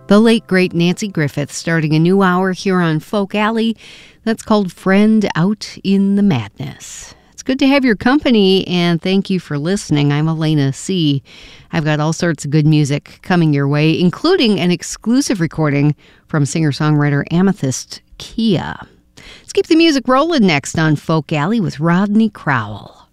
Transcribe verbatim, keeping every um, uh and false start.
The late, great Nancy Griffith starting a new hour here on Folk Alley that's called Friend Out in the Madness. It's good to have your company, and thank you for listening. I'm Elena C. I've got all sorts of good music coming your way, including an exclusive recording from singer-songwriter Amethyst Kia. Let's keep the music rolling next on Folk Alley with Rodney Crowell.